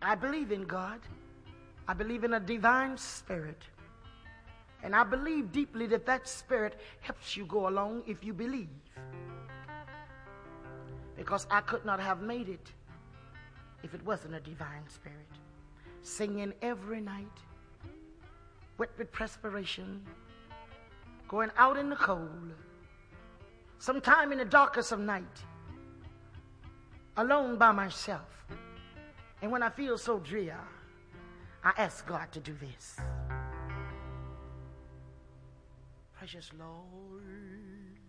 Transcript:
I believe in God. I believe in a divine spirit. And I believe deeply that that spirit helps you go along if you believe. Because I could not have made it if it wasn't a divine spirit. Singing every night, wet with perspiration, going out in the cold, sometime in the darkest of night, alone by myself. And when I feel so drear, I ask God to do this. Precious Lord,